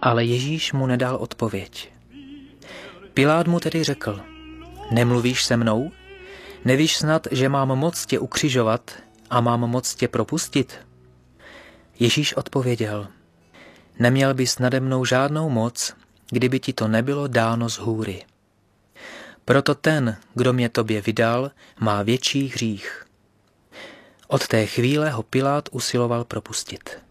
Ale Ježíš mu nedal odpověď. Pilát mu tedy řekl: Nemluvíš se mnou? Nevíš snad, že mám moc tě ukřižovat a mám moc tě propustit? Ježíš odpověděl: Neměl bys nade mnou žádnou moc, kdyby ti to nebylo dáno z hůry. Proto ten, kdo mě tobě vydal, má větší hřích. Od té chvíle ho Pilát usiloval propustit.